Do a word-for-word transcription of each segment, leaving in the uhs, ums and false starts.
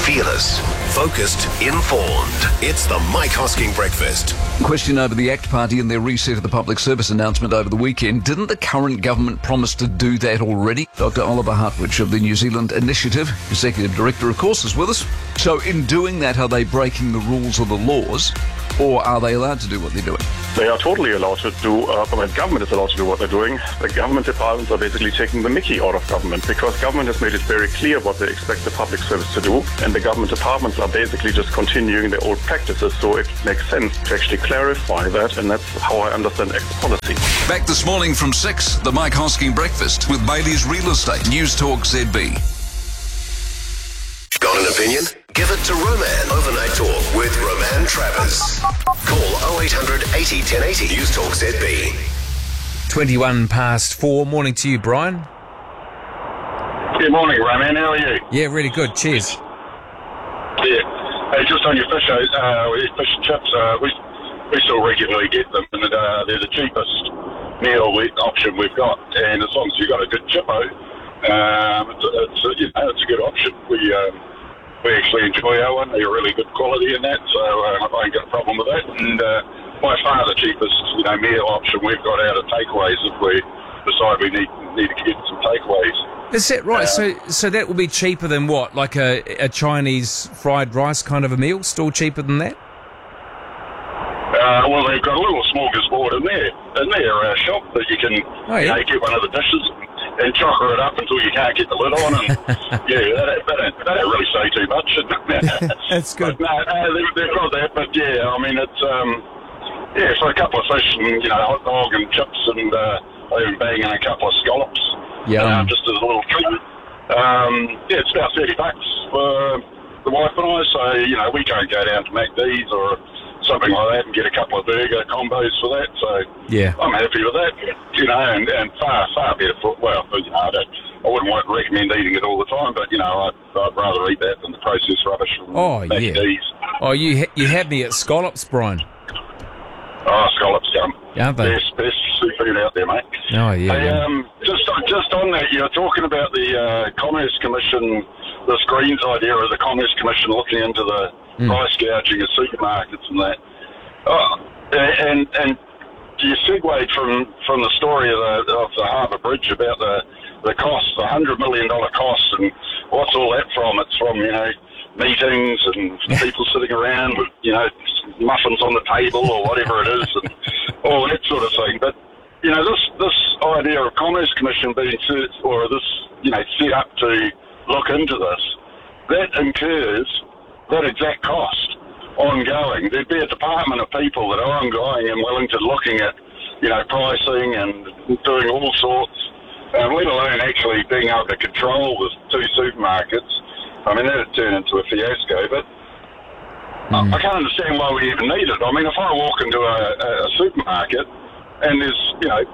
Fearless, focused, informed. It's the Mike Hosking Breakfast. Question over the ACT Party and their reset of the public service announcement over the weekend. Didn't the current government promise to do that already? Doctor Oliver Hartwich of the New Zealand Initiative, Executive Director, of course, is with us. So in doing that, are they breaking the rules or the laws, or are they allowed to do what they're doing? They are totally allowed to do, uh, the government is allowed to do what they're doing. The government departments are basically taking the mickey out of government because government has made it very clear what they expect the public service to do, and the government departments are basically just continuing their old practices, so it makes sense to actually clarify that, and that's how I understand ACT policy. Back this morning from six, the Mike Hosking Breakfast with Bailey's Real Estate, News Talk Z B. Got an opinion? Give it to Roman. Overnight Talk with Roman Travers. Call oh eight hundred eighty ten eighty. News Talk Z B. twenty-one past four. Morning to you, Brian. Good morning, Roman. How are you? Yeah, really good. Cheers. Yeah. Hey, just on your fish, uh, fish and chips, uh, we we still regularly get them, and uh, they're the cheapest meal we, option we've got. And as long as you've got a good chippo, um, it's, it's, a, you know, it's a good option. We um, we actually enjoy our one. They're really good quality in that, so uh, I ain't got a problem with that. And uh, by far the cheapest, you know, meal option we've got out of takeaways if we decide we need need to get some takeaways. Is that right? Uh, so so that will be cheaper than what? Like a, a Chinese fried rice kind of a meal? Still cheaper than that? Uh, well, they've got a little smorgasbord in there, in their uh, shop that you can Oh, yeah. you know, get one of the dishes and chocker it up until you can't get the lid on. And yeah, that, that, don't, that don't really say too much. That's good. But, no, uh, they've, they've got that, but yeah, I mean, it's, um, yeah, for a couple of fish and, you know, hot dog and chips and uh, even bang in a couple of scallops. Yum. Uh, just as a little treat. Um, yeah, it's about thirty bucks for the wife and I, so, you know, we can't go down to McD's or something like that and get a couple of burger combos for that, so Yeah. I'm happy with that, you know, and, and far, far better for, well, you know, I, don't, I wouldn't want to recommend eating it all the time, but, you know, I'd, I'd rather eat that than the processed rubbish from Oh, yeah. McD's. Oh, you ha- you had me at scallops, Brian. Oh, scallops, um, Aren't they? best, best seafood out there, mate. Oh, yeah. Hey, yeah. um, just, on- just on that, you're talking about the uh, Commerce Commission, this Greens idea of the Commerce Commission looking into the Mm. price gouging of supermarkets and that. Oh, and and you segued from, from the story of the, of the Harbour Bridge about the, the cost, the one hundred million dollars cost, and what's all that from? It's from, you know, meetings and people sitting around with, you know, muffins on the table or whatever it is, and all that sort of thing. But, you know, this this idea of Commerce Commission being set, or this, you know, set up to look into this, that incurs that exact cost ongoing. There'd be a department of people that are ongoing and willing to looking at, you know, pricing and doing all sorts, um, let alone actually being able to control the two supermarkets. I mean, that'd turn into a fiasco, but Mm. I can't understand why we even need it. I mean, if I walk into a, a supermarket and there's, you know,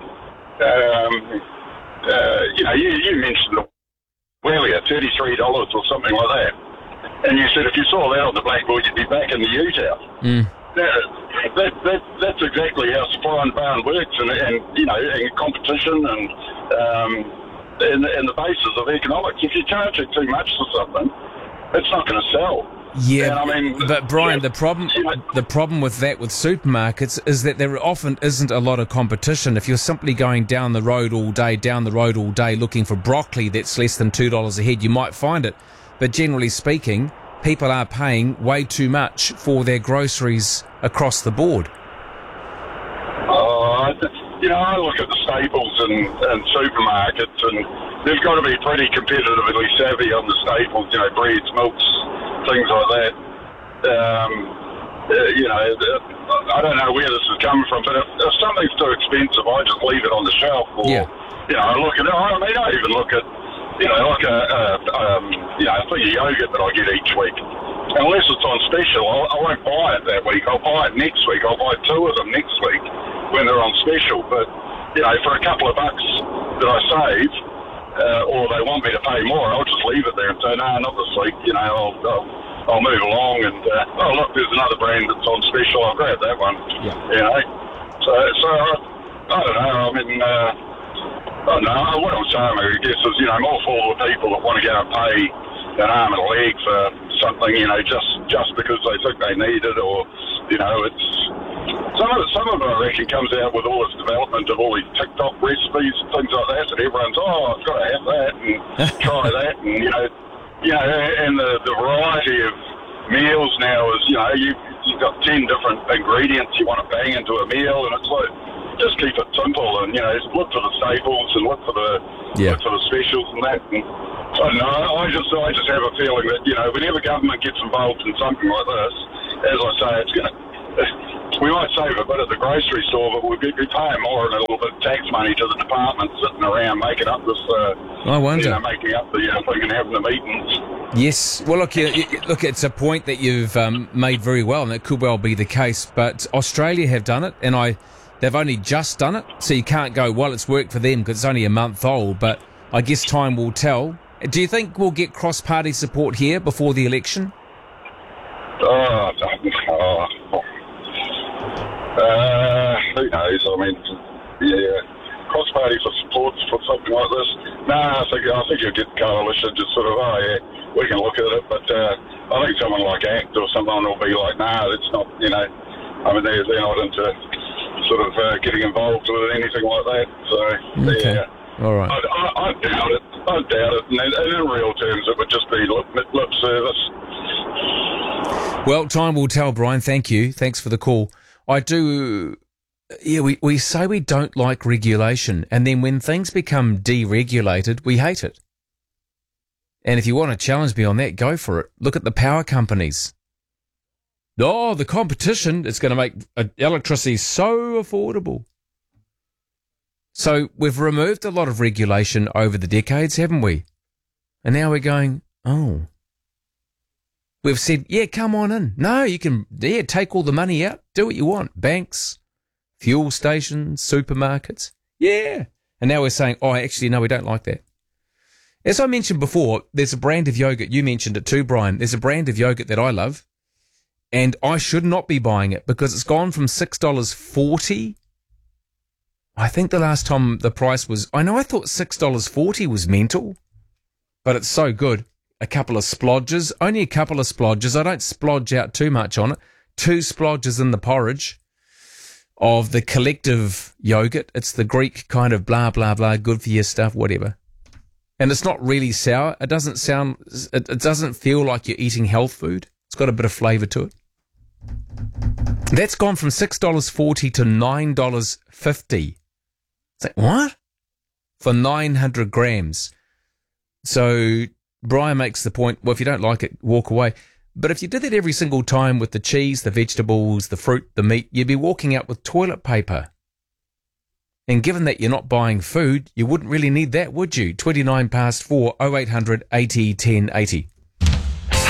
um, uh, you know, you, you mentioned earlier, thirty-three dollars or something like that. And you said if you saw that on the blackboard, you'd be back in the ute house. Mm. That, that, that, that's exactly how supply and demand works, and, and you know, and competition and um, and, and the basis of economics. If you charge it too much for something, it's not going to sell. Yeah, And I mean, but Brian, yeah, the problem you know, the problem with that with supermarkets is that there often isn't a lot of competition. If you're simply going down the road all day, down the road all day looking for broccoli that's less than two dollars a head, you might find it. But generally speaking, people are paying way too much for their groceries across the board. Uh, you know, I look at the staples and, and supermarkets, and they've got to be pretty competitively savvy on the staples, you know, breads, milks, things like that. Um, uh, you know, uh, I don't know where this is coming from, but if, if something's too expensive, I just leave it on the shelf. Or, Yeah. you know, I look at it, I mean, I even look at, you know, like a, a um, you know, a thing of yogurt that I get each week. Unless it's on special, I, I won't buy it that week. I'll buy it next week. I'll buy two of them next week when they're on special. But, you know, for a couple of bucks that I save, uh, or they want me to pay more, I'll just leave it there and say, no, not this week. You know, I'll, I'll, I'll move along and, uh, oh, look, there's another brand that's on special. I'll grab that one. Yeah. You know, so, so I don't know. I mean, uh, I don't know. What I'm saying, I guess, is, you know, more for the people that want to go and pay an arm and a leg for something, you know, just just because they think they need it, or, you know, it's some of it, some of it I reckon comes out with all this development of all these TikTok recipes and things like that, and everyone's, oh, I've got to have that and try that, and, you know, you know, and the, the variety of meals now is, you know, you, you've got ten different ingredients you want to bang into a meal, and it's like, just keep it simple, and, you know, look for the staples and look for the Yeah. look for the specials and that. And I don't know, I just I just have a feeling that, you know, whenever government gets involved in something like this, as I say, it's going to, we might save a bit at the grocery store, but we'll be paying more and a little bit of tax money to the department sitting around making up this, uh, I wonder. you know, making up the uh, thing and having the meetings. Yes. Well, look, you, you, look, it's a point that you've um, made very well, and it could well be the case. But Australia have done it, and I, they've only just done it, so you can't go, well, it's worked for them because it's only a month old. But I guess time will tell. Do you think we'll get cross-party support here before the election? Oh, oh, uh, who knows? I mean, yeah, cross-party for support for something like this. No, I think I think you'll get coalition just sort of, oh yeah, we can look at it, but uh, I think someone like ACT or someone will be like, nah, it's not, you know, I mean, they're, they're not into sort of uh, getting involved with anything like that. So, Okay. yeah. All right. I, I, I doubt it. I doubt it. And in, and in real terms, it would just be lip, lip service. Well, time will tell, Brian. Thank you. Thanks for the call. I do. Yeah, we, we say we don't like regulation, and then when things become deregulated, we hate it. And if you want to challenge me on that, go for it. Look at the power companies. Oh, the competition is going to make electricity so affordable. So we've removed a lot of regulation over the decades, haven't we? And now we're going, oh. We've said, yeah, come on in. No, you can, yeah, take all the money out. Do what you want. Banks, fuel stations, supermarkets. Yeah. And now we're saying, oh, actually, no, we don't like that. As I mentioned before, there's a brand of yogurt. You mentioned it too, Brian. There's a brand of yogurt that I love, and I should not be buying it because it's gone from six dollars forty. I think the last time the price was, I know I thought six dollars forty was mental, but it's so good. A couple of splodges, only a couple of splodges. I don't splodge out too much on it. Two splodges in the porridge of the collective yogurt. It's the Greek kind of blah, blah, blah, good for your stuff, whatever. And it's not really sour. It doesn't sound, it, it doesn't feel like you're eating health food. It's got a bit of flavour to it. That's gone from six dollars forty to nine dollars fifty. It's like, what? For nine hundred grams. So Brian makes the point, well, if you don't like it, walk away. But if you did that every single time with the cheese, the vegetables, the fruit, the meat, you'd be walking out with toilet paper. And given that you're not buying food, you wouldn't really need that, would you? twenty-nine past four, oh eight hundred eighty ten eighty.